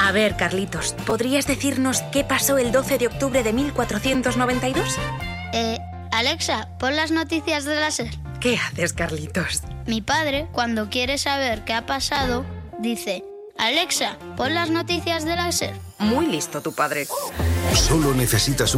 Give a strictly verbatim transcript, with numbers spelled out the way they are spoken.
A ver, Carlitos, ¿podrías decirnos qué pasó el doce de octubre de mil cuatrocientos noventa y dos? Eh, Alexa, pon las noticias de la SER. ¿Qué haces, Carlitos? Mi padre, cuando quiere saber qué ha pasado, dice: Alexa, pon las noticias de la SER. Muy listo tu padre. Solo necesitas